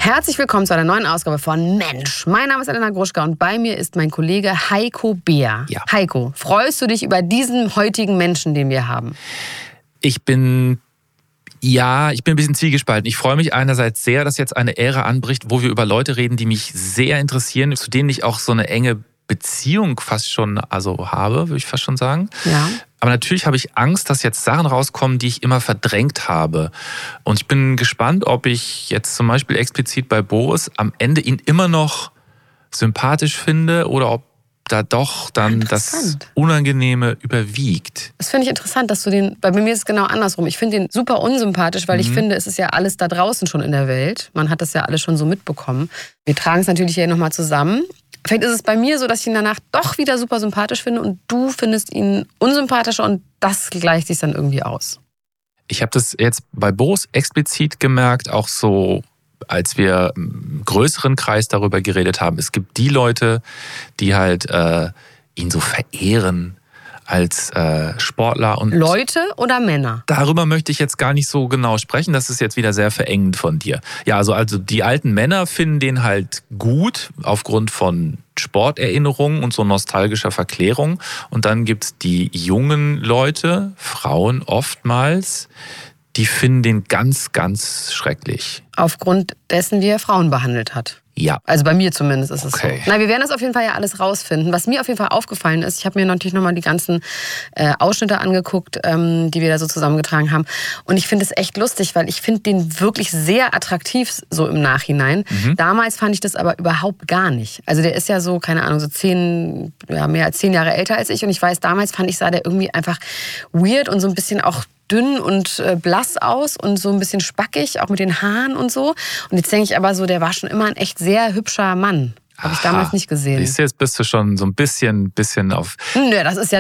Herzlich willkommen zu einer neuen Ausgabe von Mensch. Mein Name ist Elena Gruschka und bei mir ist mein Kollege Heiko Beer. Ja. Heiko, freust du dich über diesen heutigen Menschen, den wir haben? Ich bin ein bisschen zwiegespalten. Ich freue mich einerseits sehr, dass jetzt eine Ära anbricht, wo wir über Leute reden, die mich sehr interessieren, zu denen ich auch so eine enge Beziehung fast schon habe, würde ich fast schon sagen. Ja. Aber natürlich habe ich Angst, dass jetzt Sachen rauskommen, die ich immer verdrängt habe. Und ich bin gespannt, ob ich jetzt zum Beispiel explizit bei Boris am Ende ihn immer noch sympathisch finde oder ob da doch dann das Unangenehme überwiegt. Das finde ich interessant, dass du den, bei mir ist es genau andersrum. Ich finde den super unsympathisch, weil ich finde, es ist ja alles da draußen schon in der Welt. Man hat das ja alles schon so mitbekommen. Wir tragen es natürlich hier nochmal zusammen. Vielleicht ist es bei mir so, dass ich ihn danach doch wieder super sympathisch finde und du findest ihn unsympathischer und das gleicht sich dann irgendwie aus. Ich habe das jetzt bei Boris explizit gemerkt, auch so, als wir im größeren Kreis darüber geredet haben. Es gibt die Leute, die halt ihn so verehren als Sportler. Und Leute oder Männer? Darüber möchte ich jetzt gar nicht so genau sprechen. Das ist jetzt wieder sehr verengend von dir. Ja, also die alten Männer finden den halt gut aufgrund von Sporterinnerungen und so nostalgischer Verklärung. Und dann gibt's die jungen Leute, Frauen oftmals, die finden den ganz, ganz schrecklich. Aufgrund dessen, wie er Frauen behandelt hat. Ja. Also bei mir zumindest ist es so. Na, wir werden das auf jeden Fall ja alles rausfinden. Was mir auf jeden Fall aufgefallen ist, ich habe mir natürlich nochmal die ganzen Ausschnitte angeguckt, die wir da so zusammengetragen haben. Und ich finde es echt lustig, weil ich finde den wirklich sehr attraktiv so im Nachhinein. Damals fand ich das aber überhaupt gar nicht. Also der ist ja so, keine Ahnung, so mehr als 10 Jahre älter als ich. Und ich weiß, damals sah der irgendwie einfach weird und so ein bisschen auch dünn und blass aus und so ein bisschen spackig, auch mit den Haaren und so. Und jetzt denke ich aber so, der war schon immer ein echt sehr hübscher Mann. Habe ich damals nicht gesehen. Jetzt bist du schon so ein bisschen auf... Nö, das ist ja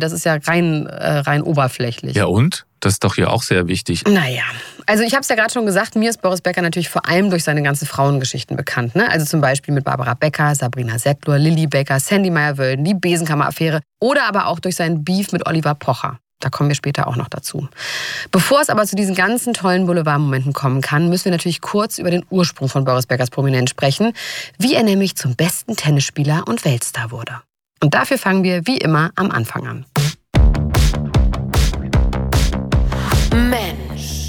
rein oberflächlich. Ja und? Das ist doch hier auch sehr wichtig. Naja, also ich habe es ja gerade schon gesagt, mir ist Boris Becker natürlich vor allem durch seine ganzen Frauengeschichten bekannt. Ne? Also zum Beispiel mit Barbara Becker, Sabrina Settler, Lilly Becker, Sandy Meyer-Wölden, die Besenkammer-Affäre oder aber auch durch seinen Beef mit Oliver Pocher. Da kommen wir später auch noch dazu. Bevor es aber zu diesen ganzen tollen Boulevardmomenten kommen kann, müssen wir natürlich kurz über den Ursprung von Boris Beckers Prominenz sprechen, wie er nämlich zum besten Tennisspieler und Weltstar wurde. Und dafür fangen wir wie immer am Anfang an. Mensch.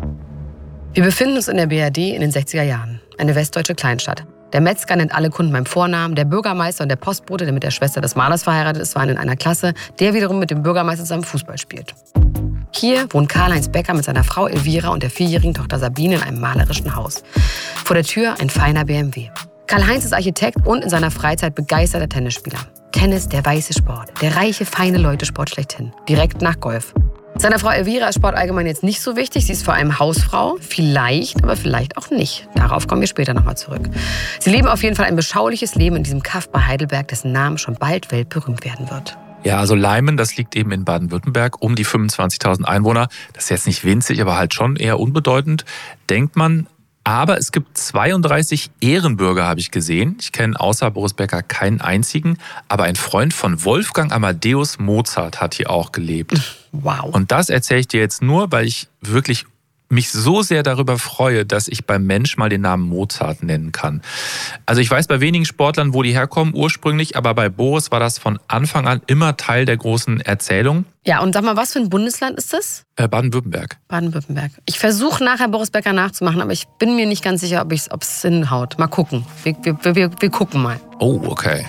Wir befinden uns in der BRD in den 60er Jahren, eine westdeutsche Kleinstadt. Der Metzger nennt alle Kunden beim Vornamen, der Bürgermeister und der Postbote, der mit der Schwester des Malers verheiratet ist, waren in einer Klasse, der wiederum mit dem Bürgermeister zusammen Fußball spielt. Hier wohnt Karl-Heinz Becker mit seiner Frau Elvira und der 4-jährigen Tochter Sabine in einem malerischen Haus. Vor der Tür ein feiner BMW. Karl-Heinz ist Architekt und in seiner Freizeit begeisterter Tennisspieler. Tennis, der weiße Sport, der reiche, feine Leute-Sport schlechthin, direkt nach Golf. Seiner Frau Elvira ist Sport allgemein jetzt nicht so wichtig. Sie ist vor allem Hausfrau. Vielleicht, aber vielleicht auch nicht. Darauf kommen wir später nochmal zurück. Sie leben auf jeden Fall ein beschauliches Leben in diesem Kaff bei Heidelberg, dessen Namen schon bald weltberühmt werden wird. Ja, also Leimen, das liegt eben in Baden-Württemberg, um die 25.000 Einwohner. Das ist jetzt nicht winzig, aber halt schon eher unbedeutend, denkt man. Aber es gibt 32 Ehrenbürger, habe ich gesehen. Ich kenne außer Boris Becker keinen einzigen. Aber ein Freund von Wolfgang Amadeus Mozart hat hier auch gelebt. Wow. Und das erzähle ich dir jetzt nur, weil ich wirklich mich so sehr darüber freue, dass ich beim Mensch mal den Namen Mozart nennen kann. Also ich weiß bei wenigen Sportlern, wo die herkommen ursprünglich, aber bei Boris war das von Anfang an immer Teil der großen Erzählung. Ja, und sag mal, was für ein Bundesland ist das? Baden-Württemberg. Baden-Württemberg. Ich versuche nachher Boris Becker nachzumachen, aber ich bin mir nicht ganz sicher, ob es hinhaut. Mal gucken. Wir gucken mal. Oh, okay.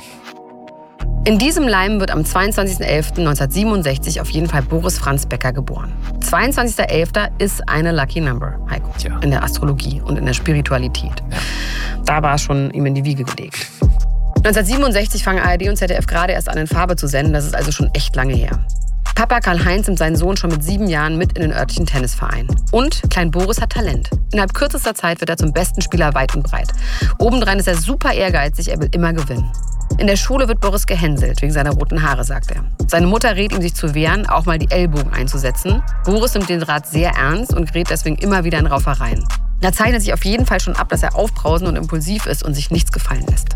In diesem Leim wird am 22.11.1967 auf jeden Fall Boris Franz Becker geboren. 22.11. ist eine Lucky Number, Heiko, ja. In der Astrologie und in der Spiritualität. Ja. Da war es schon ihm in die Wiege gelegt. 1967 fangen ARD und ZDF gerade erst an, in Farbe zu senden. Das ist also schon echt lange her. Papa Karl-Heinz nimmt seinen Sohn schon mit 7 Jahren mit in den örtlichen Tennisverein. Und Klein Boris hat Talent. Innerhalb kürzester Zeit wird er zum besten Spieler weit und breit. Obendrein ist er super ehrgeizig, er will immer gewinnen. In der Schule wird Boris gehänselt, wegen seiner roten Haare, sagt er. Seine Mutter rät ihm, sich zu wehren, auch mal die Ellbogen einzusetzen. Boris nimmt den Rat sehr ernst und gerät deswegen immer wieder in Raufereien. Da zeichnet sich auf jeden Fall schon ab, dass er aufbrausend und impulsiv ist und sich nichts gefallen lässt.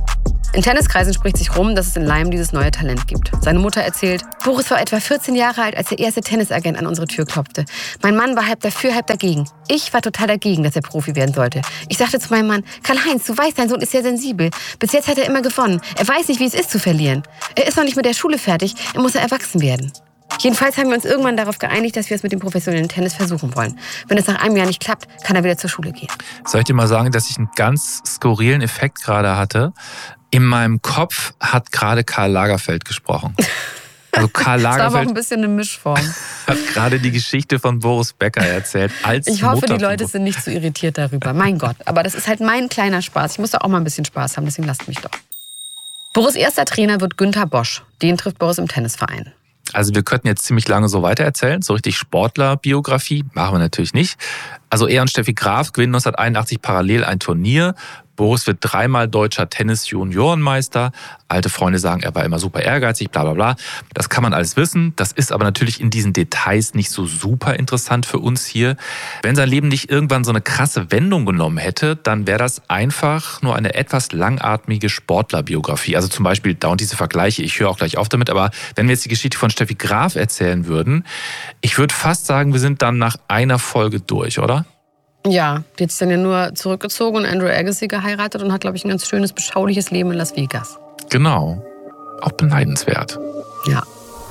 In Tenniskreisen spricht sich rum, dass es in Lyme dieses neue Talent gibt. Seine Mutter erzählt, Boris war etwa 14 Jahre alt, als der erste Tennisagent an unsere Tür klopfte. Mein Mann war halb dafür, halb dagegen. Ich war total dagegen, dass er Profi werden sollte. Ich sagte zu meinem Mann, Karl-Heinz, du weißt, dein Sohn ist sehr sensibel. Bis jetzt hat er immer gewonnen. Er weiß nicht, wie es ist zu verlieren. Er ist noch nicht mit der Schule fertig, er muss erwachsen werden. Jedenfalls haben wir uns irgendwann darauf geeinigt, dass wir es mit dem professionellen Tennis versuchen wollen. Wenn es nach einem Jahr nicht klappt, kann er wieder zur Schule gehen. Soll ich dir mal sagen, dass ich einen ganz skurrilen Effekt gerade hatte? In meinem Kopf hat gerade Karl Lagerfeld gesprochen. Also Karl Lagerfeld das war aber auch ein bisschen eine Mischform. Hat gerade die Geschichte von Boris Becker erzählt. Ich hoffe, die Leute sind nicht so irritiert darüber. Mein Gott, aber das ist halt mein kleiner Spaß. Ich muss da auch mal ein bisschen Spaß haben, deswegen lasst mich doch. Boris' erster Trainer wird Günther Bosch. Den trifft Boris im Tennisverein. Also wir könnten jetzt ziemlich lange so weitererzählen, so richtig Sportlerbiografie, machen wir natürlich nicht. Also er und Steffi Graf gewinnen 1981 parallel ein Turnier. Boris wird 3-mal deutscher Tennis-Juniorenmeister. Alte Freunde sagen, er war immer super ehrgeizig, bla bla bla. Das kann man alles wissen. Das ist aber natürlich in diesen Details nicht so super interessant für uns hier. Wenn sein Leben nicht irgendwann so eine krasse Wendung genommen hätte, dann wäre das einfach nur eine etwas langatmige Sportlerbiografie. Also zum Beispiel dauernd diese Vergleiche, ich höre auch gleich auf damit, aber wenn wir jetzt die Geschichte von Steffi Graf erzählen würden, ich würde fast sagen, wir sind dann nach einer Folge durch, oder? Ja, die hat sich dann ja nur zurückgezogen und Andrew Agassi geheiratet und hat, glaube ich, ein ganz schönes, beschauliches Leben in Las Vegas. Genau. Auch beneidenswert. Ja.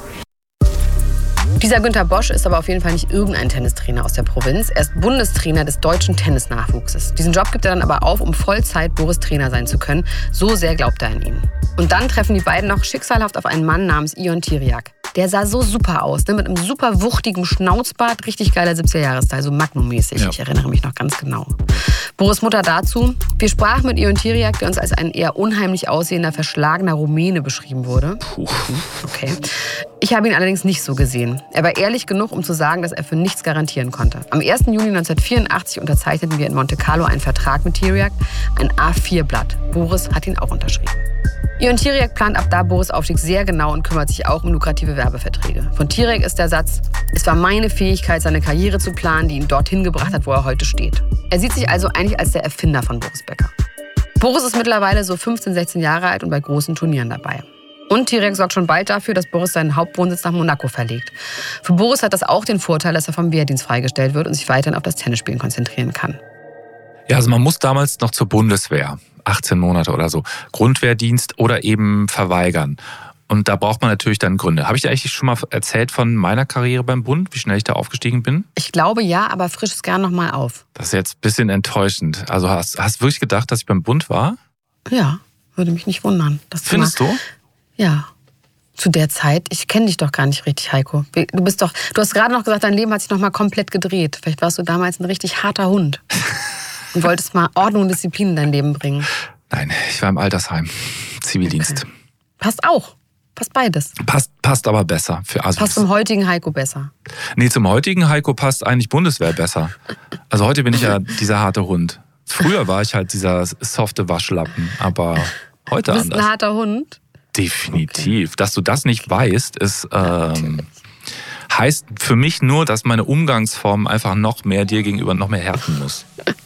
Dieser Günther Bosch ist aber auf jeden Fall nicht irgendein Tennistrainer aus der Provinz. Er ist Bundestrainer des deutschen Tennisnachwuchses. Diesen Job gibt er dann aber auf, um Vollzeit Boris Trainer sein zu können. So sehr glaubt er an ihn. Und dann treffen die beiden noch schicksalhaft auf einen Mann namens Ion Tiriac. Der sah so super aus, ne? Mit einem super wuchtigen Schnauzbart, richtig geiler 70er-Jahres-Style, so Magnum-mäßig. Ja. Ich erinnere mich noch ganz genau. Boris' Mutter dazu: Wir sprachen mit Ion Tiriac, der uns als ein eher unheimlich aussehender, verschlagener Rumäne beschrieben wurde. Puh. Okay. Ich habe ihn allerdings nicht so gesehen. Er war ehrlich genug, um zu sagen, dass er für nichts garantieren konnte. Am 1. Juni 1984 unterzeichneten wir in Monte Carlo einen Vertrag mit Tiriac, ein A4-Blatt. Boris hat ihn auch unterschrieben. Ion Tiriac plant ab da Boris' Aufstieg sehr genau und kümmert sich auch um lukrative Werbeverträge. Von Tiriac ist der Satz: Es war meine Fähigkeit, seine Karriere zu planen, die ihn dorthin gebracht hat, wo er heute steht. Er sieht sich also eigentlich als der Erfinder von Boris Becker. Boris ist mittlerweile so 15, 16 Jahre alt und bei großen Turnieren dabei. Und Tiriac sorgt schon bald dafür, dass Boris seinen Hauptwohnsitz nach Monaco verlegt. Für Boris hat das auch den Vorteil, dass er vom Wehrdienst freigestellt wird und sich weiterhin auf das Tennisspielen konzentrieren kann. Ja, also man muss damals noch zur Bundeswehr, 18 Monate oder so, Grundwehrdienst oder eben verweigern. Und da braucht man natürlich dann Gründe. Habe ich dir eigentlich schon mal erzählt von meiner Karriere beim Bund, wie schnell ich da aufgestiegen bin? Ich glaube ja, aber frisch es gern nochmal auf. Das ist jetzt ein bisschen enttäuschend. Also hast du wirklich gedacht, dass ich beim Bund war? Ja, würde mich nicht wundern. Findest du? Ja. Zu der Zeit, ich kenne dich doch gar nicht richtig, Heiko. Du hast gerade noch gesagt, dein Leben hat sich noch mal komplett gedreht. Vielleicht warst du damals ein richtig harter Hund und wolltest mal Ordnung und Disziplin in dein Leben bringen. Nein, ich war im Altersheim, Zivildienst. Okay. Passt auch. Passt beides. Passt aber besser. Passt zum heutigen Heiko besser. Nee, zum heutigen Heiko passt eigentlich Bundeswehr besser. Also heute bin ich ja dieser harte Hund. Früher war ich halt dieser softe Waschlappen, aber heute anders. Du bist ein harter Hund? Definitiv. Okay. Dass du das nicht weißt, heißt für mich nur, dass meine Umgangsform einfach noch mehr dir gegenüber noch mehr härten muss.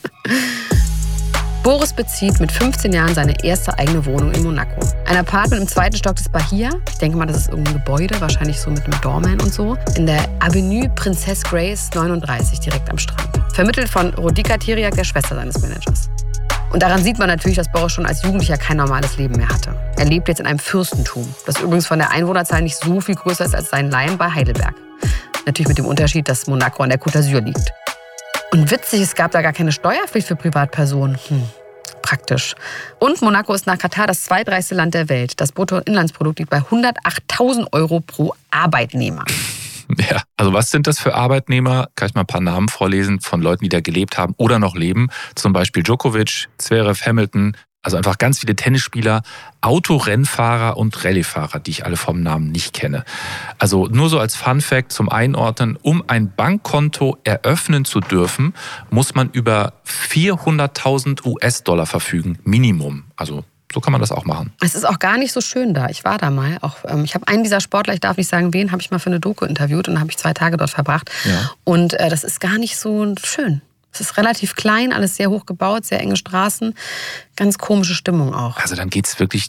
Boris bezieht mit 15 Jahren seine erste eigene Wohnung in Monaco. Ein Apartment im 2. Stock des Bahia. Ich denke mal, das ist irgendein Gebäude, wahrscheinlich so mit einem Doorman und so. In der Avenue Princess Grace 39, direkt am Strand. Vermittelt von Rodica Tiriac, der Schwester seines Managers. Und daran sieht man natürlich, dass Boris schon als Jugendlicher kein normales Leben mehr hatte. Er lebt jetzt in einem Fürstentum, das übrigens von der Einwohnerzahl nicht so viel größer ist als sein Lyme bei Heidelberg. Natürlich mit dem Unterschied, dass Monaco an der Côte d'Azur liegt. Und witzig, es gab da gar keine Steuerpflicht für Privatpersonen. Praktisch. Und Monaco ist nach Katar das zweitreichste Land der Welt. Das Bruttoinlandsprodukt liegt bei 108.000 € pro Arbeitnehmer. Ja, also was sind das für Arbeitnehmer? Kann ich mal ein paar Namen vorlesen von Leuten, die da gelebt haben oder noch leben. Zum Beispiel Djokovic, Zverev, Hamilton. Also einfach ganz viele Tennisspieler, Autorennfahrer und Rallyefahrer, die ich alle vom Namen nicht kenne. Also nur so als Funfact zum Einordnen: Um ein Bankkonto eröffnen zu dürfen, muss man über 400.000 US-Dollar verfügen, Minimum. Also so kann man das auch machen. Es ist auch gar nicht so schön da. Ich war da mal. Ich habe einen dieser Sportler, ich darf nicht sagen wen, habe ich mal für eine Doku interviewt und habe ich 2 Tage dort verbracht. Ja. Und das ist gar nicht so schön. Es ist relativ klein, alles sehr hoch gebaut, sehr enge Straßen. Ganz komische Stimmung auch. Also dann geht's wirklich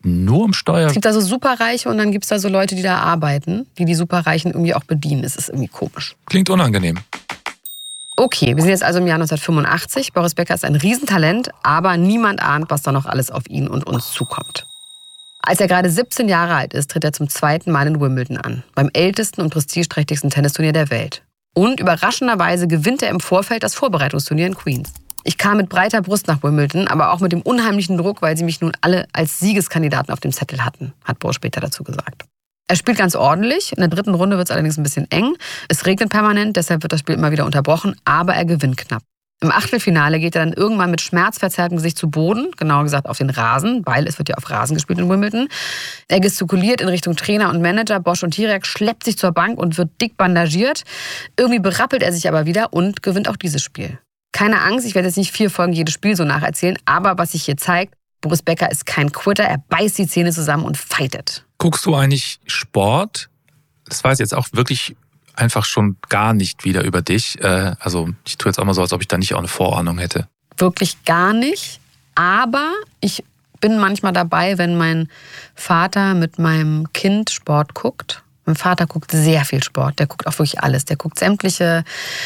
nur um Steuer. Es gibt da so Superreiche und dann gibt es da so Leute, die da arbeiten, die die Superreichen irgendwie auch bedienen. Es ist irgendwie komisch. Klingt unangenehm. Okay, wir sind jetzt also im Jahr 1985. Boris Becker ist ein Riesentalent, aber niemand ahnt, was da noch alles auf ihn und uns zukommt. Als er gerade 17 Jahre alt ist, tritt er zum 2. Mal in Wimbledon an, beim ältesten und prestigeträchtigsten Tennisturnier der Welt. Und überraschenderweise gewinnt er im Vorfeld das Vorbereitungsturnier in Queens. Ich kam mit breiter Brust nach Wimbledon, aber auch mit dem unheimlichen Druck, weil sie mich nun alle als Siegeskandidaten auf dem Zettel hatten, hat Boris später dazu gesagt. Er spielt ganz ordentlich. In der 3. Runde wird es allerdings ein bisschen eng. Es regnet permanent, deshalb wird das Spiel immer wieder unterbrochen, aber er gewinnt knapp. Im Achtelfinale geht er dann irgendwann mit schmerzverzerrtem Gesicht zu Boden, genauer gesagt auf den Rasen, weil es wird ja auf Rasen gespielt in Wimbledon. Er gestikuliert in Richtung Trainer und Manager. Bosch und Hirek schleppt sich zur Bank und wird dick bandagiert. Irgendwie berappelt er sich aber wieder und gewinnt auch dieses Spiel. Keine Angst, ich werde jetzt nicht 4 Folgen jedes Spiel so nacherzählen, aber was sich hier zeigt, Boris Becker ist kein Quitter, er beißt die Zähne zusammen und fightet. Guckst du eigentlich Sport? Das weiß ich jetzt auch wirklich einfach schon gar nicht wieder über dich. Also ich tue jetzt auch mal so, als ob ich da nicht auch eine Vorahnung hätte. Wirklich gar nicht, aber ich bin manchmal dabei, wenn mein Vater mit meinem Kind Sport guckt. Mein Vater guckt sehr viel Sport, der guckt auch wirklich alles. Der guckt sämtliche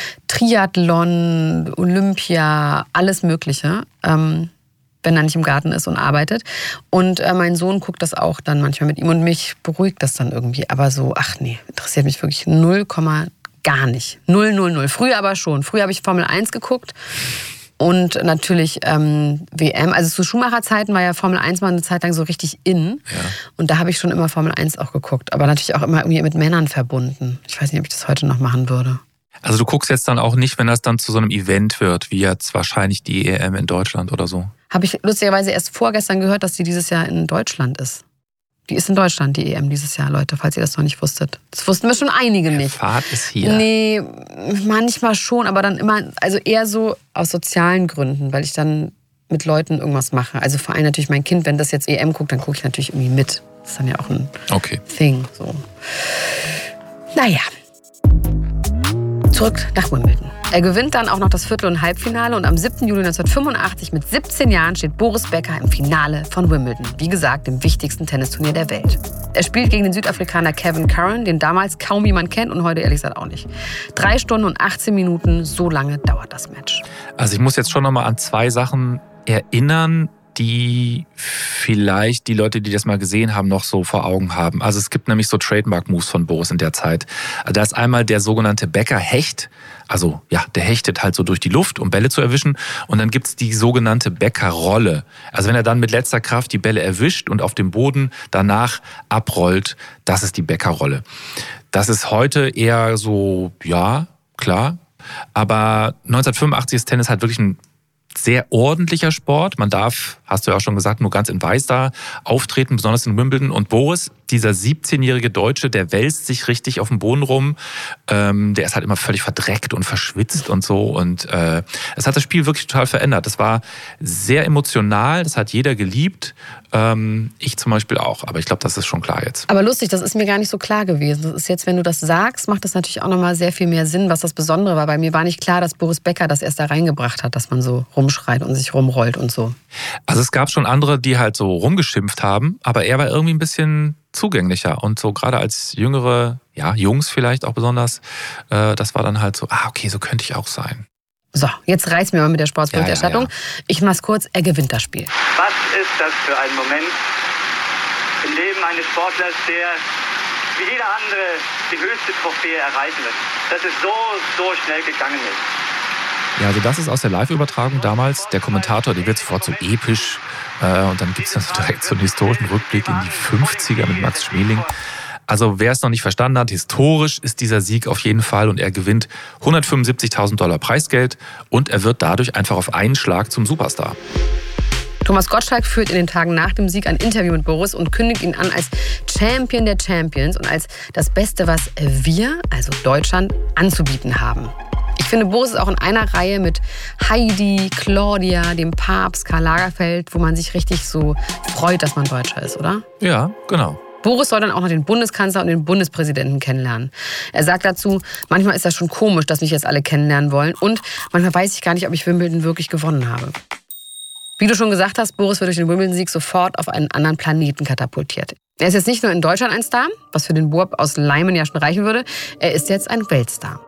Triathlon, Olympia, alles Mögliche, wenn er nicht im Garten ist und arbeitet. Und mein Sohn guckt das auch dann manchmal mit ihm und mich beruhigt das dann irgendwie. Aber so, ach nee, interessiert mich wirklich 0, gar nicht. 0. Früher aber schon. Früher habe ich Formel 1 geguckt. Und natürlich WM, also zu Schumacher-Zeiten war ja Formel 1 mal eine Zeit lang so richtig in. Ja. Und da habe ich schon immer Formel 1 auch geguckt. Aber natürlich auch immer irgendwie mit Männern verbunden. Ich weiß nicht, ob ich das heute noch machen würde. Also du guckst jetzt dann auch nicht, wenn das dann zu so einem Event wird, wie jetzt wahrscheinlich die EM in Deutschland oder so? Habe ich lustigerweise erst vorgestern gehört, dass die dieses Jahr in Deutschland ist. Die ist in Deutschland, die EM dieses Jahr, Leute, falls ihr das noch nicht wusstet. Das wussten wir schon einige nicht. Fahrt ist hier. Nee, manchmal schon, aber dann immer, also eher so aus sozialen Gründen, weil ich dann mit Leuten irgendwas mache. Also vor allem natürlich mein Kind, wenn das jetzt EM guckt, dann gucke ich natürlich irgendwie mit. Das ist dann ja auch ein Thing. So. Naja. Zurück nach Wimbledon. Er gewinnt dann auch noch das Viertel- und Halbfinale und am 7. Juli 1985 mit 17 Jahren steht Boris Becker im Finale von Wimbledon. Wie gesagt, dem wichtigsten Tennisturnier der Welt. Er spielt gegen den Südafrikaner Kevin Curran, den damals kaum jemand kennt und heute ehrlich gesagt auch nicht. 3 Stunden und 18 Minuten, so lange dauert das Match. Also ich muss jetzt schon noch mal an 2 Sachen erinnern, die vielleicht die Leute, die das mal gesehen haben, noch so vor Augen haben. Also es gibt nämlich so Trademark-Moves von Boris in der Zeit. Da ist einmal der sogenannte Becker-Hecht. Also ja, der hechtet halt so durch die Luft, um Bälle zu erwischen. Und dann gibt's die sogenannte Becker-Rolle. Also wenn er dann mit letzter Kraft die Bälle erwischt und auf dem Boden danach abrollt, das ist die Becker-Rolle. Das ist heute eher so, ja, klar. Aber 1985 ist Tennis halt wirklich ein sehr ordentlicher Sport. Man darf, hast du ja auch schon gesagt, nur ganz in Weiß da auftreten, besonders in Wimbledon. Und Boris, dieser 17-jährige Deutsche, der wälzt sich richtig auf dem Boden rum. Der ist halt immer völlig verdreckt und verschwitzt und so. Und es hat das Spiel wirklich total verändert. Das war sehr emotional, das hat jeder geliebt. Ich zum Beispiel auch, aber ich glaube, das ist schon klar jetzt. Aber lustig, das ist mir gar nicht so klar gewesen. Das ist jetzt, wenn du das sagst, macht das natürlich auch nochmal sehr viel mehr Sinn, was das Besondere war. Bei mir war nicht klar, dass Boris Becker das erst da reingebracht hat, dass man so rumschreit und sich rumrollt und so. Also es gab schon andere, die halt so rumgeschimpft haben, aber er war irgendwie ein bisschen zugänglicher und so gerade als jüngere, ja, Jungs vielleicht auch besonders, das war dann halt so, okay, so könnte ich auch sein. So, jetzt reiß mir mal mit der Sportsberichterstattung. Ja. Ich mach's kurz, er gewinnt das Spiel. Was ist das für ein Moment im Leben eines Sportlers, der wie jeder andere die höchste Trophäe erreichen wird, dass es so schnell gegangen ist? Ja, also das ist aus der Live-Übertragung damals. Der Kommentator, der wird sofort so episch. Und dann gibt es direkt so einen historischen Rückblick in die 50er mit Max Schmeling. Also wer es noch nicht verstanden hat, historisch ist dieser Sieg auf jeden Fall und er gewinnt $175.000 Preisgeld und er wird dadurch einfach auf einen Schlag zum Superstar. Thomas Gottschalk führt in den Tagen nach dem Sieg ein Interview mit Boris und kündigt ihn an als Champion der Champions und als das Beste, was wir, also Deutschland, anzubieten haben. Ich finde, Boris ist auch in einer Reihe mit Heidi, Claudia, dem Papst, Karl Lagerfeld, wo man sich richtig so freut, dass man Deutscher ist, oder? Ja, genau. Boris soll dann auch noch den Bundeskanzler und den Bundespräsidenten kennenlernen. Er sagt dazu, manchmal ist das schon komisch, dass mich jetzt alle kennenlernen wollen und manchmal weiß ich gar nicht, ob ich Wimbledon wirklich gewonnen habe. Wie du schon gesagt hast, Boris wird durch den Wimbledon-Sieg sofort auf einen anderen Planeten katapultiert. Er ist jetzt nicht nur in Deutschland ein Star, was für den Burb aus Leimen ja schon reichen würde, er ist jetzt ein Weltstar.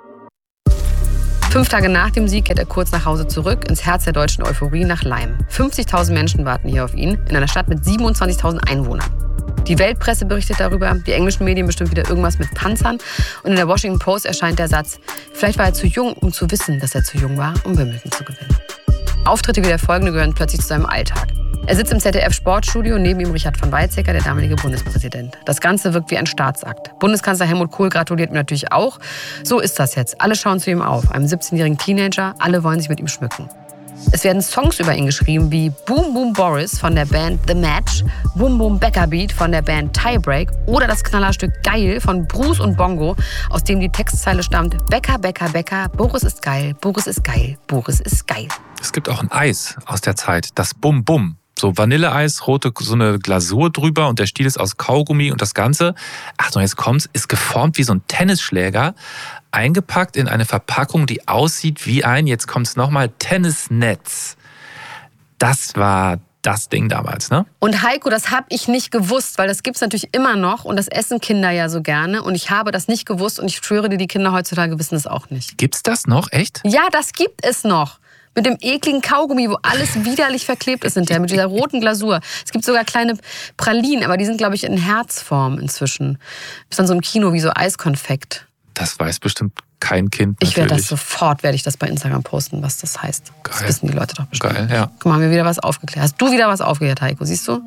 5 Tage nach dem Sieg kehrt er kurz nach Hause zurück, ins Herz der deutschen Euphorie nach Leim. 50.000 Menschen warten hier auf ihn, in einer Stadt mit 27.000 Einwohnern. Die Weltpresse berichtet darüber, die englischen Medien bestimmt wieder irgendwas mit Panzern. Und in der Washington Post erscheint der Satz, vielleicht war er zu jung, um zu wissen, dass er zu jung war, um Wimbledon zu gewinnen. Auftritte wie der folgende gehören plötzlich zu seinem Alltag. Er sitzt im ZDF-Sportstudio, neben ihm Richard von Weizsäcker, der damalige Bundespräsident. Das Ganze wirkt wie ein Staatsakt. Bundeskanzler Helmut Kohl gratuliert ihm natürlich auch. So ist das jetzt. Alle schauen zu ihm auf. Einem 17-jährigen Teenager, alle wollen sich mit ihm schmücken. Es werden Songs über ihn geschrieben wie Boom Boom Boris von der Band The Match, Boom Boom Becca Beat von der Band Tiebreak oder das Knallerstück Geil von Bruce und Bongo, aus dem die Textzeile stammt: Becca, Becca, Becca, Boris ist geil, Boris ist geil, Boris ist geil. Es gibt auch ein Eis aus der Zeit, das Bum Bum. So Vanilleeis, rote, so eine Glasur drüber und der Stiel ist aus Kaugummi und das Ganze, Achtung, jetzt kommt's, ist geformt wie so ein Tennisschläger, eingepackt in eine Verpackung, die aussieht wie ein, jetzt kommt's nochmal, Tennisnetz. Das war das Ding damals, ne? Und Heiko, das habe ich nicht gewusst, weil das gibt's natürlich immer noch und das essen Kinder ja so gerne und ich habe das nicht gewusst und ich schwöre dir, die Kinder heutzutage wissen es auch nicht. Gibt's das noch, echt? Ja, das gibt es noch. Mit dem ekligen Kaugummi, wo alles widerlich verklebt ist hinterher, mit dieser roten Glasur. Es gibt sogar kleine Pralinen, aber die sind, glaube ich, in Herzform inzwischen. Ist dann so im Kino wie so Eiskonfekt. Das weiß bestimmt kein Kind natürlich. Ich werde das bei Instagram posten, was das heißt. Geil. Das wissen die Leute doch bestimmt. Geil, ja. Guck mal, haben wir wieder was aufgeklärt. Hast du wieder was aufgeklärt, Heiko, siehst du?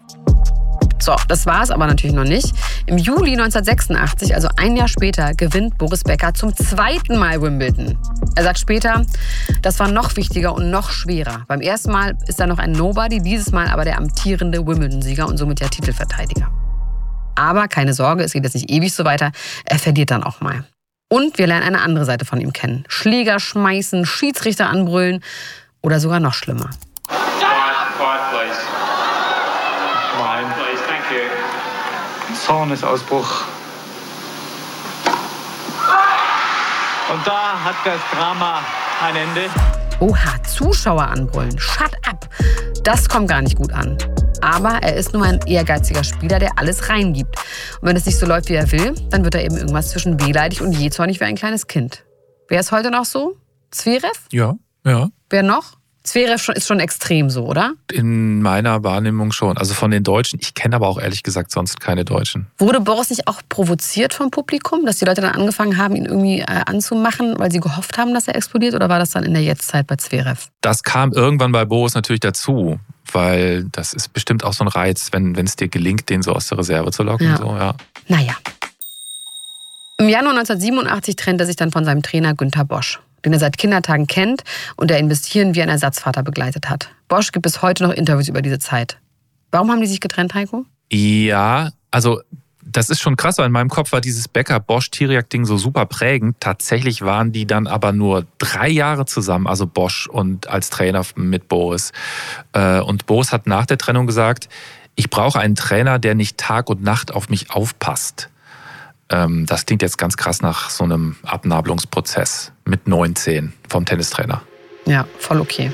So, das war es aber natürlich noch nicht. Im Juli 1986, also ein Jahr später, gewinnt Boris Becker zum 2. Mal Wimbledon. Er sagt später, das war noch wichtiger und noch schwerer. Beim ersten Mal ist er noch ein Nobody, dieses Mal aber der amtierende Wimbledon-Sieger und somit der Titelverteidiger. Aber keine Sorge, es geht jetzt nicht ewig so weiter. Er verliert dann auch mal. Und wir lernen eine andere Seite von ihm kennen. Schläger schmeißen, Schiedsrichter anbrüllen oder sogar noch schlimmer. Zornesausbruch. Und da hat das Drama ein Ende. Oha, Zuschauer anbrüllen. Shut up. Das kommt gar nicht gut an. Aber er ist nun mal ein ehrgeiziger Spieler, der alles reingibt. Und wenn es nicht so läuft, wie er will, dann wird er eben irgendwas zwischen wehleidig und jähzornig wie ein kleines Kind. Wer ist heute noch so? Zverev? Ja. Wer noch? Zverev ist schon extrem so, oder? In meiner Wahrnehmung schon. Also von den Deutschen. Ich kenne aber auch ehrlich gesagt sonst keine Deutschen. Wurde Boris nicht auch provoziert vom Publikum, dass die Leute dann angefangen haben, ihn irgendwie anzumachen, weil sie gehofft haben, dass er explodiert? Oder war das dann in der Jetztzeit bei Zverev? Das kam irgendwann bei Boris natürlich dazu. Weil das ist bestimmt auch so ein Reiz, wenn es dir gelingt, den so aus der Reserve zu locken. Ja. So, ja. Naja. Im Januar 1987 trennt er sich dann von seinem Trainer Günter Bosch, den er seit Kindertagen kennt und der ihn bis hierhin wie ein Ersatzvater begleitet hat. Bosch gibt bis heute noch Interviews über diese Zeit. Warum haben die sich getrennt, Heiko? Ja, also das ist schon krass, weil in meinem Kopf war dieses Becker-Bosch-Tiriac-Ding so super prägend. Tatsächlich waren die dann aber nur 3 Jahre zusammen, also Bosch und als Trainer mit Boris. Und Boris hat nach der Trennung gesagt, ich brauche einen Trainer, der nicht Tag und Nacht auf mich aufpasst. Das klingt jetzt ganz krass nach so einem Abnabelungsprozess mit 19 vom Tennistrainer. Ja, voll okay.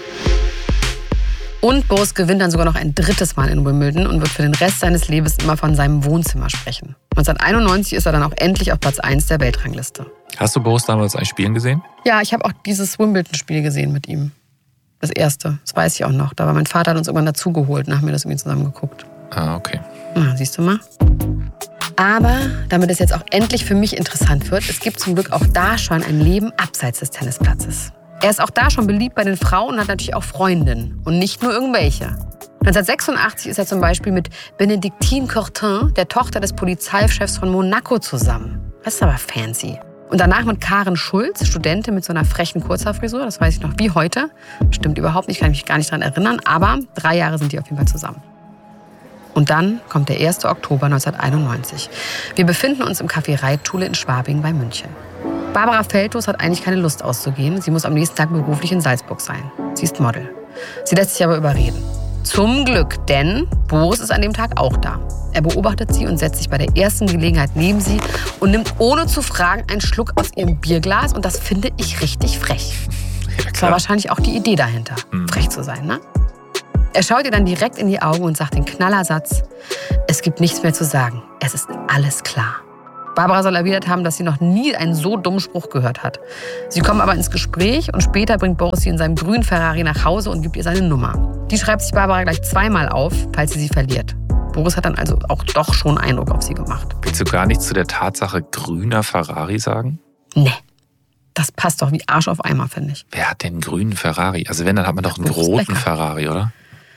Und Boris gewinnt dann sogar noch ein 3. Mal in Wimbledon und wird für den Rest seines Lebens immer von seinem Wohnzimmer sprechen. 1991 ist er dann auch endlich auf Platz 1 der Weltrangliste. Hast du Boris damals ein Spielen gesehen? Ja, ich habe auch dieses Wimbledon-Spiel gesehen mit ihm. Das erste, das weiß ich auch noch. Da war mein Vater, hat uns irgendwann dazugeholt und haben wir das irgendwie zusammen geguckt. Ah, okay. Na, siehst du mal. Aber damit es jetzt auch endlich für mich interessant wird, es gibt zum Glück auch da schon ein Leben abseits des Tennisplatzes. Er ist auch da schon beliebt bei den Frauen und hat natürlich auch Freundinnen. Und nicht nur irgendwelche. 1986 ist er zum Beispiel mit Bénédictine Courtin, der Tochter des Polizeichefs von Monaco, zusammen. Das ist aber fancy. Und danach mit Karen Schulz, Studentin mit so einer frechen Kurzhaarfrisur. Das weiß ich noch wie heute. Stimmt überhaupt nicht, kann ich mich gar nicht daran erinnern. Aber 3 Jahre sind die auf jeden Fall zusammen. Und dann kommt der 1. Oktober 1991. Wir befinden uns im Café Reitschule in Schwabing bei München. Barbara Feldhus hat eigentlich keine Lust auszugehen. Sie muss am nächsten Tag beruflich in Salzburg sein. Sie ist Model. Sie lässt sich aber überreden. Zum Glück, denn Boris ist an dem Tag auch da. Er beobachtet sie und setzt sich bei der ersten Gelegenheit neben sie und nimmt ohne zu fragen einen Schluck aus ihrem Bierglas. Und das finde ich richtig frech. Ja, das war wahrscheinlich auch die Idee dahinter, frech zu sein, ne? Er schaut ihr dann direkt in die Augen und sagt den Knallersatz: Es gibt nichts mehr zu sagen. Es ist alles klar. Barbara soll erwidert haben, dass sie noch nie einen so dummen Spruch gehört hat. Sie kommen aber ins Gespräch und später bringt Boris sie in seinem grünen Ferrari nach Hause und gibt ihr seine Nummer. Die schreibt sich Barbara gleich zweimal auf, falls sie verliert. Boris hat dann also auch doch schon Eindruck auf sie gemacht. Willst du gar nichts zu der Tatsache grüner Ferrari sagen? Nee, das passt doch wie Arsch auf Eimer, finde ich. Wer hat denn einen grünen Ferrari? Also wenn, dann hat man doch einen roten Ferrari, oder?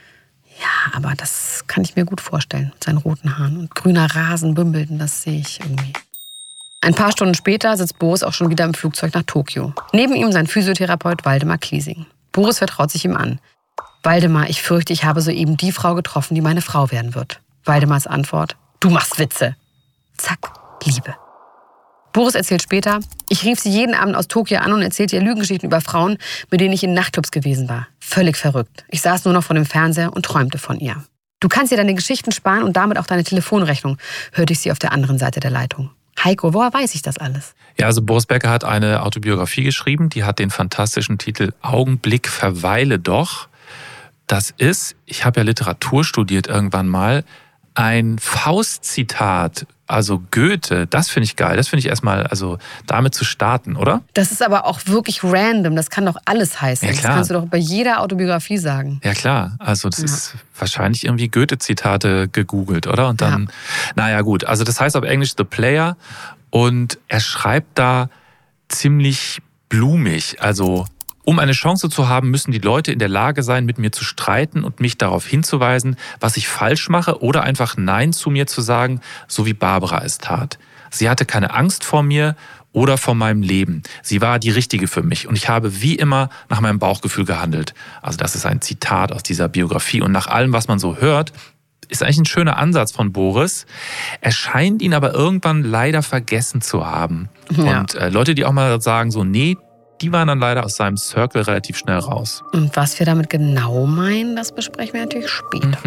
Ja, aber das kann ich mir gut vorstellen, mit seinen roten Haaren. Und grüner Rasen, Wimbledon, das sehe ich irgendwie. Ein paar Stunden später sitzt Boris auch schon wieder im Flugzeug nach Tokio. Neben ihm sein Physiotherapeut Waldemar Kliesing. Boris vertraut sich ihm an. Waldemar, ich fürchte, ich habe soeben die Frau getroffen, die meine Frau werden wird. Waldemars Antwort: Du machst Witze. Zack, Liebe. Boris erzählt später: Ich rief sie jeden Abend aus Tokio an und erzählte ihr Lügengeschichten über Frauen, mit denen ich in Nachtclubs gewesen war. Völlig verrückt. Ich saß nur noch vor dem Fernseher und träumte von ihr. Du kannst dir deine Geschichten sparen und damit auch deine Telefonrechnung, hörte ich sie auf der anderen Seite der Leitung. Heiko, woher weiß ich das alles? Ja, also Boris Becker hat eine Autobiografie geschrieben, die hat den fantastischen Titel Augenblick, verweile doch. Das ist, ich habe ja Literatur studiert irgendwann mal, ein Faust-Zitat, also Goethe. Das finde ich geil. Das finde ich erstmal, also damit zu starten, oder? Das ist aber auch wirklich random. Das kann doch alles heißen. Ja, klar. Das kannst du doch bei jeder Autobiografie sagen. Ja, klar. Also das ist wahrscheinlich irgendwie Goethe-Zitate gegoogelt, oder? Und dann, naja gut. Also das heißt auf Englisch The Player und er schreibt da ziemlich blumig. Also um eine Chance zu haben, müssen die Leute in der Lage sein, mit mir zu streiten und mich darauf hinzuweisen, was ich falsch mache oder einfach Nein zu mir zu sagen, so wie Barbara es tat. Sie hatte keine Angst vor mir oder vor meinem Leben. Sie war die Richtige für mich und ich habe wie immer nach meinem Bauchgefühl gehandelt. Also das ist ein Zitat aus dieser Biografie und nach allem, was man so hört, ist eigentlich ein schöner Ansatz von Boris. Er scheint ihn aber irgendwann leider vergessen zu haben. Ja. Und Leute, die auch mal sagen so, nee, die waren dann leider aus seinem Circle relativ schnell raus. Und was wir damit genau meinen, das besprechen wir natürlich später.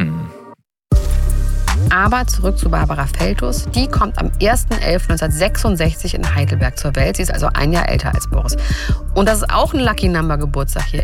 Aber zurück zu Barbara Feldhuss. Die kommt am 1.11.1966 in Heidelberg zur Welt. Sie ist also ein Jahr älter als Boris. Und das ist auch ein Lucky Number Geburtstag hier.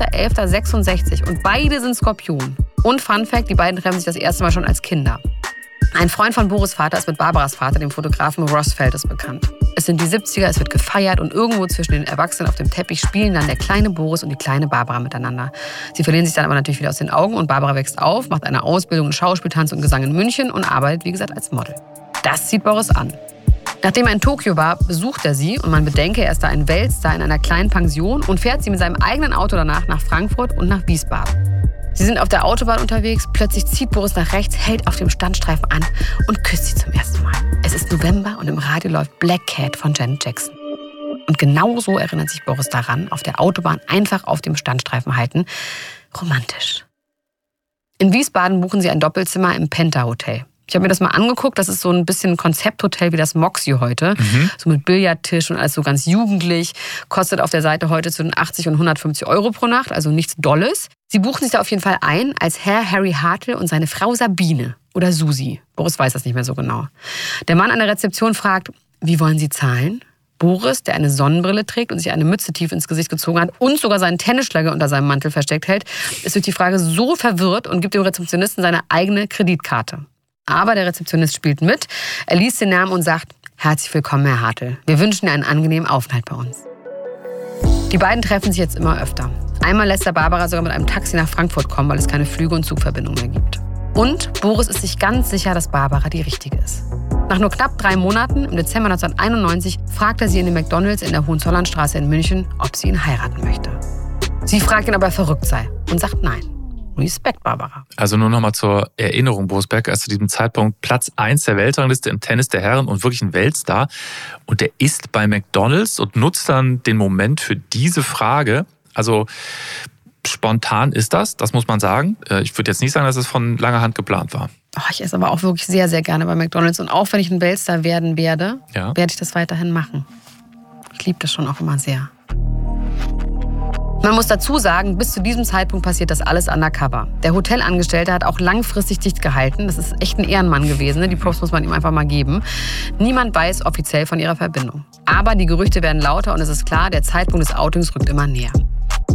1.11.66 und beide sind Skorpion. Und Fun Fact, die beiden treffen sich das erste Mal schon als Kinder. Ein Freund von Boris' Vater ist mit Barbaras Vater, dem Fotografen Ross Feldhuss, bekannt. Es sind die 70er, es wird gefeiert und irgendwo zwischen den Erwachsenen auf dem Teppich spielen dann der kleine Boris und die kleine Barbara miteinander. Sie verlieren sich dann aber natürlich wieder aus den Augen und Barbara wächst auf, macht eine Ausbildung in Schauspiel, Tanz und Gesang in München und arbeitet, wie gesagt, als Model. Das zieht Boris an. Nachdem er in Tokio war, besucht er sie und man bedenke, er ist da ein Weltstar in einer kleinen Pension und fährt sie mit seinem eigenen Auto danach nach Frankfurt und nach Wiesbaden. Sie sind auf der Autobahn unterwegs, plötzlich zieht Boris nach rechts, hält auf dem Standstreifen an und küsst sie zum ersten Mal. Es ist November und im Radio läuft Black Cat von Janet Jackson. Und genau so erinnert sich Boris daran, auf der Autobahn einfach auf dem Standstreifen halten. Romantisch. In Wiesbaden buchen sie ein Doppelzimmer im Penta Hotel. Ich habe mir das mal angeguckt, das ist so ein bisschen ein Konzepthotel wie das Moxie heute. So mit Billardtisch und alles so ganz jugendlich. Kostet auf der Seite heute zwischen 80 und 150 Euro pro Nacht, also nichts Dolles. Sie buchen sich da auf jeden Fall ein als Herr Harry Hartl und seine Frau Sabine oder Susi. Boris weiß das nicht mehr so genau. Der Mann an der Rezeption fragt, wie wollen Sie zahlen? Boris, der eine Sonnenbrille trägt und sich eine Mütze tief ins Gesicht gezogen hat und sogar seinen Tennisschläger unter seinem Mantel versteckt hält, ist durch die Frage so verwirrt und gibt dem Rezeptionisten seine eigene Kreditkarte. Aber der Rezeptionist spielt mit, er liest den Namen und sagt, herzlich willkommen, Herr Hartl. Wir wünschen Ihnen einen angenehmen Aufenthalt bei uns. Die beiden treffen sich jetzt immer öfter. Einmal lässt er Barbara sogar mit einem Taxi nach Frankfurt kommen, weil es keine Flüge und Zugverbindungen mehr gibt. Und Boris ist sich ganz sicher, dass Barbara die Richtige ist. Nach nur knapp 3 Monaten, im Dezember 1991, fragt er sie in den McDonald's in der Hohenzollernstraße in München, ob sie ihn heiraten möchte. Sie fragt ihn, ob er verrückt sei und sagt nein. Respekt, Barbara. Also nur nochmal zur Erinnerung, Boris Becker ist zu diesem Zeitpunkt Platz 1 der Weltrangliste im Tennis der Herren und wirklich ein Weltstar. Und der ist bei McDonald's und nutzt dann den Moment für diese Frage. Also spontan ist das muss man sagen. Ich würde jetzt nicht sagen, dass es von langer Hand geplant war. Oh, ich esse aber auch wirklich sehr, sehr gerne bei McDonald's. Und auch wenn ich ein Weltstar werden werde, werde ich das weiterhin machen. Ich liebe das schon auch immer sehr. Man muss dazu sagen, bis zu diesem Zeitpunkt passiert das alles undercover. Der Hotelangestellte hat auch langfristig dicht gehalten. Das ist echt ein Ehrenmann gewesen. Ne? Die Props muss man ihm einfach mal geben. Niemand weiß offiziell von ihrer Verbindung. Aber die Gerüchte werden lauter und es ist klar, der Zeitpunkt des Outings rückt immer näher.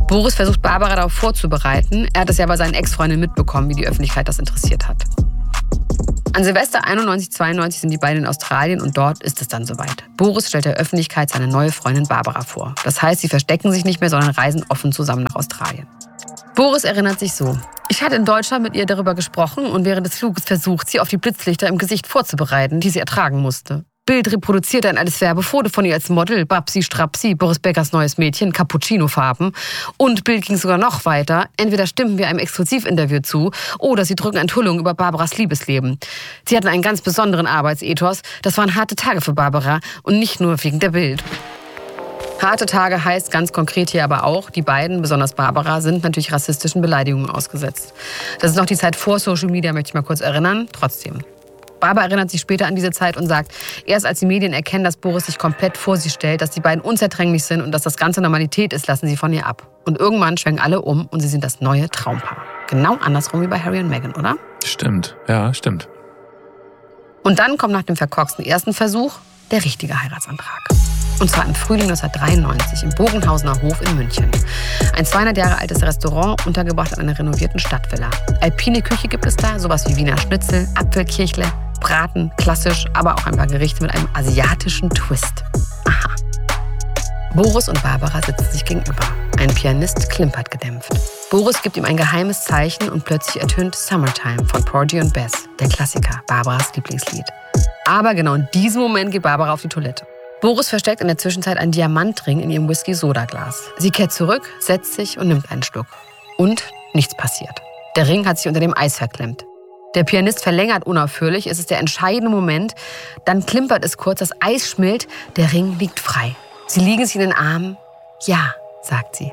Boris versucht, Barbara darauf vorzubereiten. Er hat es ja bei seinen Ex-Freundinnen mitbekommen, wie die Öffentlichkeit das interessiert hat. An Silvester 91/92 sind die beiden in Australien und dort ist es dann soweit. Boris stellt der Öffentlichkeit seine neue Freundin Barbara vor. Das heißt, sie verstecken sich nicht mehr, sondern reisen offen zusammen nach Australien. Boris erinnert sich so: Ich hatte in Deutschland mit ihr darüber gesprochen und während des Fluges versucht, sie auf die Blitzlichter im Gesicht vorzubereiten, die sie ertragen musste. Bild reproduziert ein altes Werbefoto von ihr als Model, Babsi Strapsi, Boris Beckers neues Mädchen, Cappuccino-Farben. Und Bild ging sogar noch weiter. Entweder stimmen wir einem Exklusivinterview zu oder sie drücken Enthüllungen über Barbaras Liebesleben. Sie hatten einen ganz besonderen Arbeitsethos. Das waren harte Tage für Barbara und nicht nur wegen der Bild. Harte Tage heißt ganz konkret hier aber auch, die beiden, besonders Barbara, sind natürlich rassistischen Beleidigungen ausgesetzt. Das ist noch die Zeit vor Social Media, möchte ich mal kurz erinnern. Trotzdem. Barbara erinnert sich später an diese Zeit und sagt, erst als die Medien erkennen, dass Boris sich komplett vor sie stellt, dass die beiden unzertrennlich sind und dass das Ganze Normalität ist, lassen sie von ihr ab. Und irgendwann schwenken alle um und sie sind das neue Traumpaar. Genau andersrum wie bei Harry und Meghan, oder? Stimmt, ja, stimmt. Und dann kommt nach dem verkorksten ersten Versuch der richtige Heiratsantrag. Und zwar im Frühling 1993 im Bogenhausener Hof in München. Ein 200 Jahre altes Restaurant, untergebracht an einer renovierten Stadtvilla. Alpine Küche gibt es da, sowas wie Wiener Schnitzel, Apfelkirchle, Braten, klassisch, aber auch ein paar Gerichte mit einem asiatischen Twist. Aha. Boris und Barbara sitzen sich gegenüber. Ein Pianist klimpert gedämpft. Boris gibt ihm ein geheimes Zeichen und plötzlich ertönt Summertime von Porgy und Bess, der Klassiker, Barbaras Lieblingslied. Aber genau in diesem Moment geht Barbara auf die Toilette. Boris versteckt in der Zwischenzeit einen Diamantring in ihrem Whisky-Soda-Glas. Sie kehrt zurück, setzt sich und nimmt einen Schluck. Und nichts passiert. Der Ring hat sich unter dem Eis verklemmt. Der Pianist verlängert unaufhörlich, es ist der entscheidende Moment. Dann klimpert es kurz, das Eis schmilzt, der Ring liegt frei. Sie liegen sich in den Armen. Ja, sagt sie.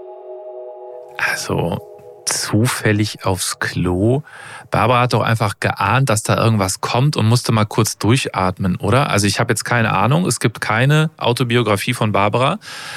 Also zufällig aufs Klo. Barbara hat doch einfach geahnt, dass da irgendwas kommt und musste mal kurz durchatmen, oder? Also ich habe jetzt keine Ahnung, es gibt keine Autobiografie von Barbara,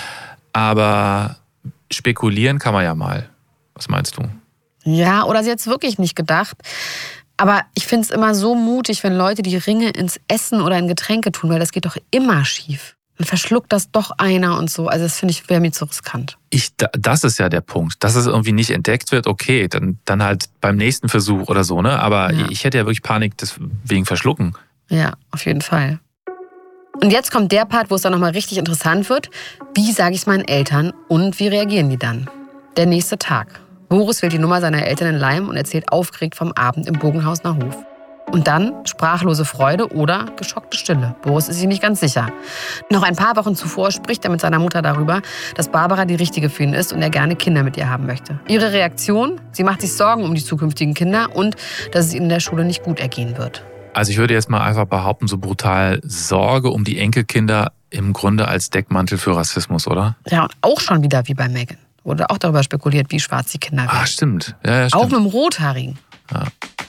aber spekulieren kann man ja mal. Was meinst du? Ja, oder sie hat es wirklich nicht gedacht. Aber ich finde es immer so mutig, wenn Leute die Ringe ins Essen oder in Getränke tun, weil das geht doch immer schief. Dann verschluckt das doch einer und so. Also das finde ich, wäre mir zu riskant. Das ist ja der Punkt. Dass es irgendwie nicht entdeckt wird, okay, dann halt beim nächsten Versuch oder so, ne? Aber ja. Ich hätte ja wirklich Panik wegen Verschlucken. Ja, auf jeden Fall. Und jetzt kommt der Part, wo es dann nochmal richtig interessant wird. Wie sage ich es meinen Eltern und wie reagieren die dann? Der nächste Tag. Boris wählt die Nummer seiner Eltern in Leim und erzählt aufgeregt vom Abend im Bogenhausener Hof. Und dann sprachlose Freude oder geschockte Stille. Boris ist sich nicht ganz sicher. Noch ein paar Wochen zuvor spricht er mit seiner Mutter darüber, dass Barbara die Richtige für ihn ist und er gerne Kinder mit ihr haben möchte. Ihre Reaktion? Sie macht sich Sorgen um die zukünftigen Kinder und dass es ihnen in der Schule nicht gut ergehen wird. Also ich würde jetzt mal einfach behaupten, so brutal Sorge um die Enkelkinder im Grunde als Deckmantel für Rassismus, oder? Ja, und auch schon wieder wie bei Meghan. Wurde auch darüber spekuliert, wie schwarz die Kinder werden. Ah, stimmt. Ja, stimmt. Auch mit dem Rothaarigen. Ja.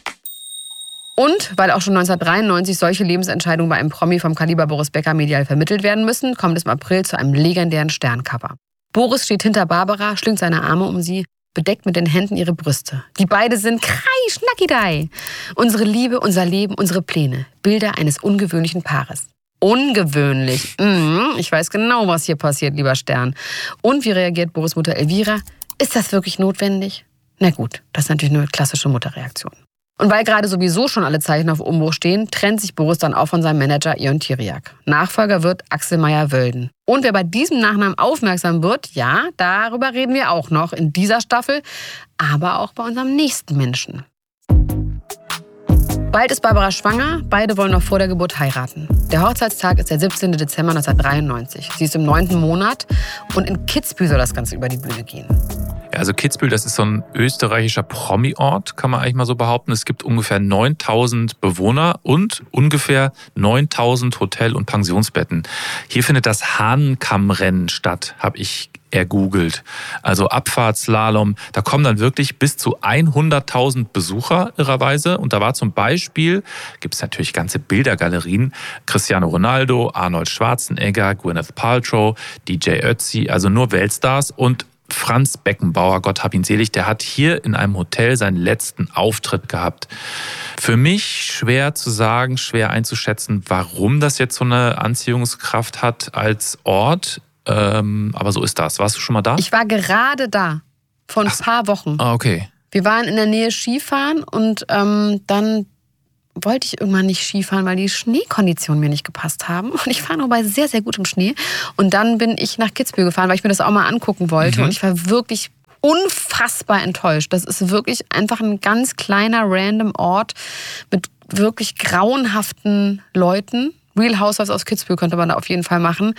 Und weil auch schon 1993 solche Lebensentscheidungen bei einem Promi vom Kaliber Boris Becker medial vermittelt werden müssen, kommt es im April zu einem legendären Sterncover. Boris steht hinter Barbara, schlingt seine Arme um sie, bedeckt mit den Händen ihre Brüste. Die beiden sind Schnacki-Dei. Unsere Liebe, unser Leben, unsere Pläne. Bilder eines ungewöhnlichen Paares. Ungewöhnlich. Ich weiß genau, was hier passiert, lieber Stern. Und wie reagiert Boris' Mutter Elvira? Ist das wirklich notwendig? Na gut, das ist natürlich eine klassische Mutterreaktion. Und weil gerade sowieso schon alle Zeichen auf Umbruch stehen, trennt sich Boris dann auch von seinem Manager Ion Tiriac. Nachfolger wird Axel Meyer-Wölden. Und wer bei diesem Nachnamen aufmerksam wird, ja, darüber reden wir auch noch in dieser Staffel, aber auch bei unserem nächsten Menschen. Bald ist Barbara schwanger, beide wollen noch vor der Geburt heiraten. Der Hochzeitstag ist der 17. Dezember 1993. Sie ist im 9. Monat und in Kitzbühel soll das Ganze über die Bühne gehen. Ja, also Kitzbühel, das ist so ein österreichischer Promi-Ort, kann man eigentlich mal so behaupten. Es gibt ungefähr 9000 Bewohner und ungefähr 9000 Hotel- und Pensionsbetten. Hier findet das Hahnenkammrennen statt, habe ich ergoogelt. Also Abfahrtsslalom, da kommen dann wirklich bis zu 100.000 Besucher irrerweise. Und da war zum Beispiel, gibt es natürlich ganze Bildergalerien, Cristiano Ronaldo, Arnold Schwarzenegger, Gwyneth Paltrow, DJ Ötzi, also nur Weltstars. Und Franz Beckenbauer, Gott hab ihn selig, der hat hier in einem Hotel seinen letzten Auftritt gehabt. Für mich schwer zu sagen, schwer einzuschätzen, warum das jetzt so eine Anziehungskraft hat als Ort. Aber so ist das. Warst du schon mal da? Ich war gerade da, vor ein paar Wochen. Ah, okay. Wir waren in der Nähe Skifahren und dann wollte ich irgendwann nicht Skifahren, weil die Schneekonditionen mir nicht gepasst haben. Und ich fahre nur bei sehr, sehr gutem Schnee. Und dann bin ich nach Kitzbühel gefahren, weil ich mir das auch mal angucken wollte. Und ich war wirklich unfassbar enttäuscht. Das ist wirklich einfach ein ganz kleiner, random Ort mit wirklich grauenhaften Leuten. Real Housewives aus Kitzbühel könnte man da auf jeden Fall machen.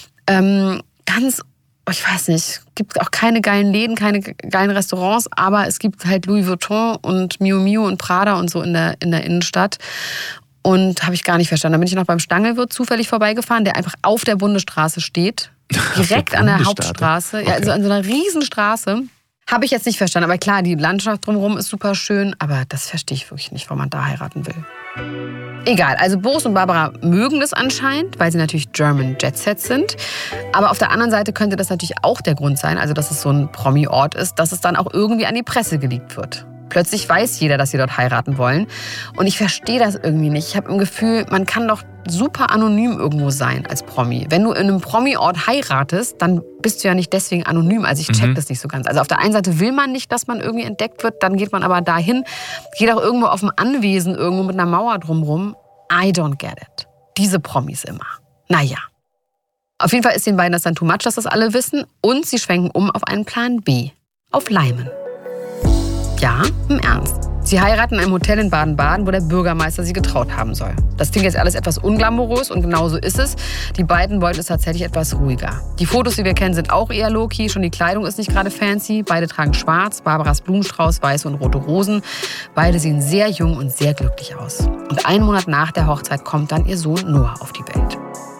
Ich weiß nicht, gibt auch keine geilen Läden, keine geilen Restaurants, aber es gibt halt Louis Vuitton und Miu Miu und Prada und so in der Innenstadt. Und habe ich gar nicht verstanden. Da bin ich noch beim Stangelwirt zufällig vorbeigefahren, der einfach auf der Bundesstraße steht. Direkt an der Hauptstraße. Okay. Ja, also an so einer Riesenstraße. Habe ich jetzt nicht verstanden. Aber klar, die Landschaft drumherum ist super schön. Aber das verstehe ich wirklich nicht, warum man da heiraten will. Egal, also Boris und Barbara mögen das anscheinend, weil sie natürlich German Jet-Set sind. Aber auf der anderen Seite könnte das natürlich auch der Grund sein, also dass es so ein Promi-Ort ist, dass es dann auch irgendwie an die Presse geleakt wird. Plötzlich weiß jeder, dass sie dort heiraten wollen. Und ich verstehe das irgendwie nicht. Ich habe im Gefühl, man kann doch super anonym irgendwo sein als Promi. Wenn du in einem Promi-Ort heiratest, dann bist du ja nicht deswegen anonym. Also ich check das nicht so ganz. Also auf der einen Seite will man nicht, dass man irgendwie entdeckt wird, dann geht man aber dahin, geht auch irgendwo auf dem Anwesen, irgendwo mit einer Mauer drumrum. I don't get it. Diese Promis immer. Naja. Auf jeden Fall ist den beiden das dann too much, dass das alle wissen. Und sie schwenken um auf einen Plan B. Auf Leimen. Ja, im Ernst. Sie heiraten in einem Hotel in Baden-Baden, wo der Bürgermeister sie getraut haben soll. Das klingt jetzt alles etwas unglamourös und genau so ist es. Die beiden wollten es tatsächlich etwas ruhiger. Die Fotos, die wir kennen, sind auch eher low-key. Schon die Kleidung ist nicht gerade fancy. Beide tragen schwarz, Barbaras Blumenstrauß, weiße und rote Rosen. Beide sehen sehr jung und sehr glücklich aus. Und einen Monat nach der Hochzeit kommt dann ihr Sohn Noah auf die Welt.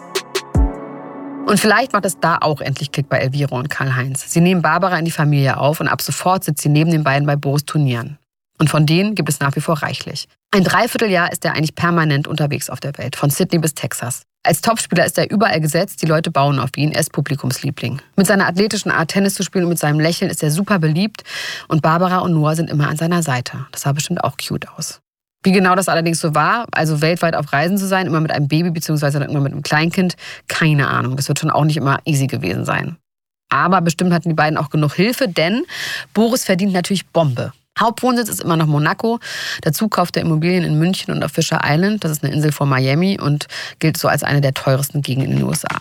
Und vielleicht macht es da auch endlich Klick bei Elvira und Karl-Heinz. Sie nehmen Barbara in die Familie auf und ab sofort sitzt sie neben den beiden bei Boris Turnieren. Und von denen gibt es nach wie vor reichlich. Ein Dreivierteljahr ist er eigentlich permanent unterwegs auf der Welt, von Sydney bis Texas. Als Topspieler ist er überall gesetzt, die Leute bauen auf ihn, er ist Publikumsliebling. Mit seiner athletischen Art, Tennis zu spielen und mit seinem Lächeln ist er super beliebt. Und Barbara und Noah sind immer an seiner Seite. Das sah bestimmt auch cute aus. Wie genau das allerdings so war, also weltweit auf Reisen zu sein, immer mit einem Baby bzw. immer mit einem Kleinkind, keine Ahnung. Das wird schon auch nicht immer easy gewesen sein. Aber bestimmt hatten die beiden auch genug Hilfe, denn Boris verdient natürlich Bombe. Hauptwohnsitz ist immer noch Monaco. Dazu kauft er Immobilien in München und auf Fisher Island. Das ist eine Insel vor Miami und gilt so als eine der teuersten Gegenden in den USA.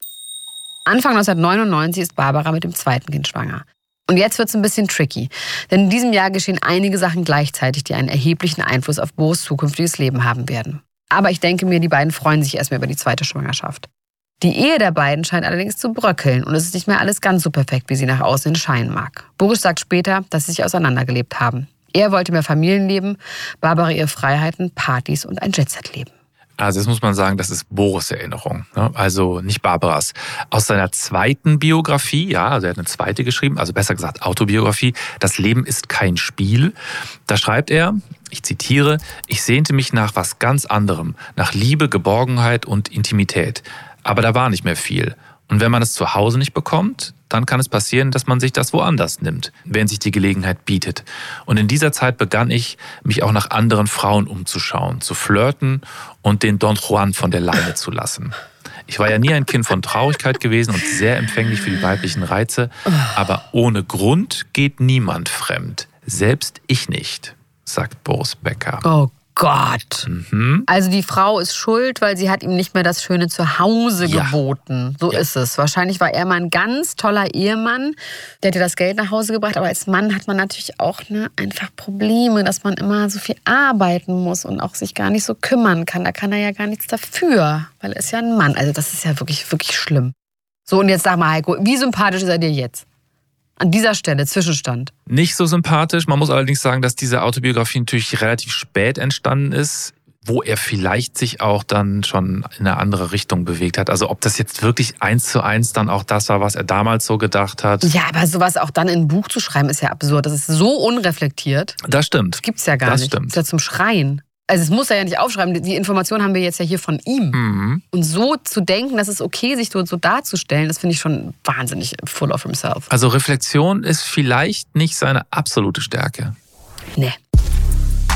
Anfang 1999 ist Barbara mit dem zweiten Kind schwanger. Und jetzt wird es ein bisschen tricky. Denn in diesem Jahr geschehen einige Sachen gleichzeitig, die einen erheblichen Einfluss auf Boris' zukünftiges Leben haben werden. Aber ich denke mir, die beiden freuen sich erstmal über die zweite Schwangerschaft. Die Ehe der beiden scheint allerdings zu bröckeln und es ist nicht mehr alles ganz so perfekt, wie sie nach außen scheinen mag. Boris sagt später, dass sie sich auseinandergelebt haben. Er wollte mehr Familienleben, Barbara ihre Freiheiten, Partys und ein Jetset-Leben. Also jetzt muss man sagen, das ist Boris' Erinnerung, ne? Also nicht Barbaras. Aus seiner zweiten Biografie, ja, also er hat eine zweite geschrieben, also besser gesagt Autobiografie, Das Leben ist kein Spiel. Da schreibt er, ich zitiere, ich sehnte mich nach was ganz anderem, nach Liebe, Geborgenheit und Intimität. Aber da war nicht mehr viel. Und wenn man es zu Hause nicht bekommt, dann kann es passieren, dass man sich das woanders nimmt, wenn sich die Gelegenheit bietet. Und in dieser Zeit begann ich, mich auch nach anderen Frauen umzuschauen, zu flirten und den Don Juan von der Leine zu lassen. Ich war ja nie ein Kind von Traurigkeit gewesen und sehr empfänglich für die weiblichen Reize. Aber ohne Grund geht niemand fremd. Selbst ich nicht, sagt Boris Becker. Oh Gott. Also die Frau ist schuld, weil sie hat ihm nicht mehr das schöne Zuhause geboten. So ist es. Wahrscheinlich war er mal ein ganz toller Ehemann, der hat ihr das Geld nach Hause gebracht. Aber als Mann hat man natürlich auch einfach Probleme, dass man immer so viel arbeiten muss und auch sich gar nicht so kümmern kann. Da kann er ja gar nichts dafür, weil er ist ja ein Mann. Also das ist ja wirklich, wirklich schlimm. So, und jetzt sag mal, Heiko, wie sympathisch ist er dir jetzt? An dieser Stelle, Zwischenstand. Nicht so sympathisch. Man muss allerdings sagen, dass diese Autobiografie natürlich relativ spät entstanden ist, wo er vielleicht sich auch dann schon in eine andere Richtung bewegt hat. Also ob das jetzt wirklich 1:1 dann auch das war, was er damals so gedacht hat. Ja, aber sowas auch dann in ein Buch zu schreiben, ist ja absurd. Das ist so unreflektiert. Das stimmt. Das gibt's ja gar nicht. Stimmt. Das ist ja zum Schreien. Also es muss er ja nicht aufschreiben. Die Information haben wir jetzt ja hier von ihm. Und so zu denken, dass es okay, sich so darzustellen, das finde ich schon wahnsinnig full of himself. Also Reflexion ist vielleicht nicht seine absolute Stärke. Nee.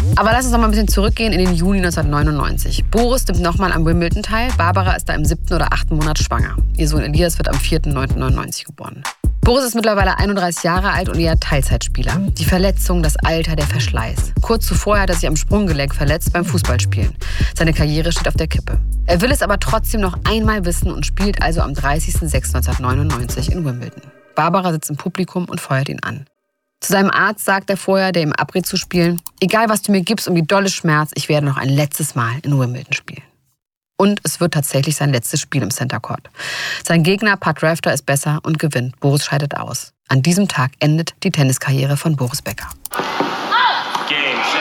Aber lass uns noch mal ein bisschen zurückgehen in den Juni 1999. Boris nimmt nochmal am Wimbledon teil. Barbara ist da im 7. oder 8. Monat schwanger. Ihr Sohn Elias wird am 4.9.99 geboren. Boris ist mittlerweile 31 Jahre alt und eher Teilzeitspieler. Die Verletzung, das Alter, der Verschleiß. Kurz zuvor hat er sich am Sprunggelenk verletzt beim Fußballspielen. Seine Karriere steht auf der Kippe. Er will es aber trotzdem noch einmal wissen und spielt also am 30.06.1999 in Wimbledon. Barbara sitzt im Publikum und feuert ihn an. Zu seinem Arzt sagt er vorher, der ihm abrät zu spielen: Egal, was du mir gibst und wie dolle Schmerz, ich werde noch ein letztes Mal in Wimbledon spielen. Und es wird tatsächlich sein letztes Spiel im Center Court. Sein Gegner, Pat Rafter, ist besser und gewinnt. Boris scheidet aus. An diesem Tag endet die Tenniskarriere von Boris Becker. Game,